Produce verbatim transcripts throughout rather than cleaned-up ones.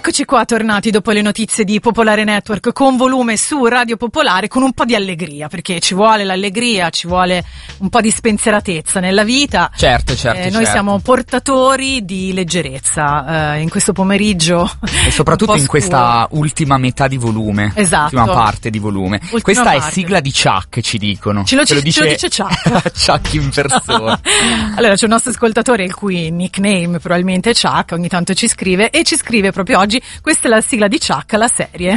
Eccoci qua, tornati dopo le notizie di Popolare Network con volume su Radio Popolare, con un po' di allegria, perché ci vuole l'allegria, ci vuole un po' di spensieratezza nella vita. Certo, certo. Eh, noi certo. siamo portatori di leggerezza eh, in questo pomeriggio. E soprattutto in questa ultima metà di volume. Esatto. Ultima parte di volume. Ultima questa parte. È sigla di Chuck, ci dicono. Ce lo, ce lo dice, dice, ce lo dice Chuck. Chuck in persona. Allora, c'è un nostro ascoltatore il cui nickname probabilmente è Chuck, ogni tanto ci scrive, e ci scrive proprio oggi: questa è la sigla di Chuck, la serie.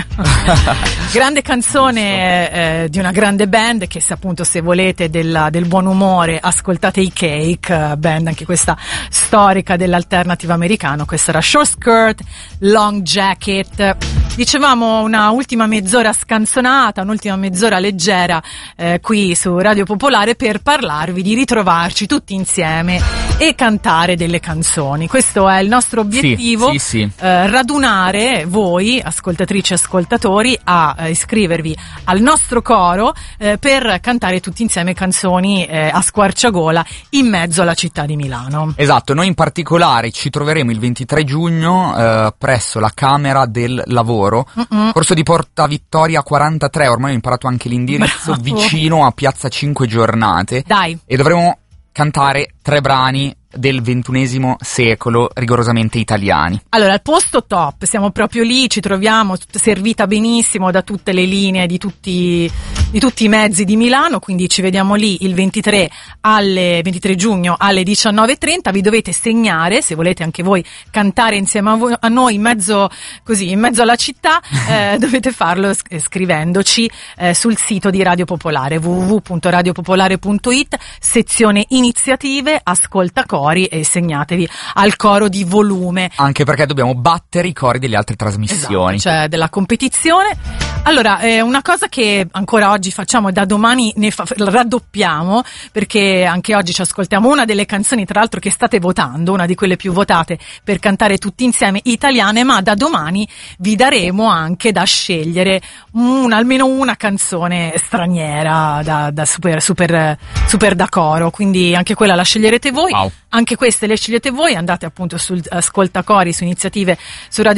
Grande canzone eh, di una grande band che, se appunto se volete della, del buon umore, ascoltate i Cake, band anche questa storica dell'alternative americano. Questa era Short Skirt, Long Jacket. Dicevamo una ultima mezz'ora scanzonata, un'ultima mezz'ora leggera eh, qui su Radio Popolare per parlarvi di ritrovarci tutti insieme e cantare delle canzoni. Questo è il nostro obiettivo, sì, sì, sì. Eh, radunare voi, ascoltatrici e ascoltatori, a eh, iscrivervi al nostro coro eh, per cantare tutti insieme canzoni eh, a squarciagola in mezzo alla città di Milano. Esatto, noi in particolare ci troveremo il ventitré giugno eh, presso la Camera del Lavoro, Mm-mm. corso di Porta Vittoria quarantatré, ormai ho imparato anche l'indirizzo, Bravo. vicino a Piazza Cinque Giornate. Dai. E dovremo cantare tre brani del ventunesimo secolo, rigorosamente italiani. Allora, al posto top, siamo proprio lì, ci troviamo, servita benissimo da tutte le linee di tutti di tutti i mezzi di Milano, quindi ci vediamo lì il ventitré alle ventitré giugno alle diciannove e trenta. Vi dovete segnare, se volete anche voi cantare insieme a, voi, a noi in mezzo così in mezzo alla città, eh, dovete farlo scrivendoci eh, sul sito di Radio Popolare, w w w punto radio popolare punto i t, sezione iniziative, ascolta cori, e segnatevi al coro di volume. Anche perché dobbiamo battere i cori delle altre trasmissioni. Esatto, cioè della competizione. Allora, eh, una cosa che ancora oggi facciamo, da domani ne fa, raddoppiamo, perché anche oggi ci ascoltiamo una delle canzoni, tra l'altro, che state votando, una di quelle più votate per cantare tutti insieme, italiane, ma da domani vi daremo anche da scegliere un, almeno una canzone straniera da, da super, super, super da coro, quindi anche quella la sceglierete voi. Wow. Anche queste le scegliete voi, andate appunto sul ascoltacori, su iniziative su Radio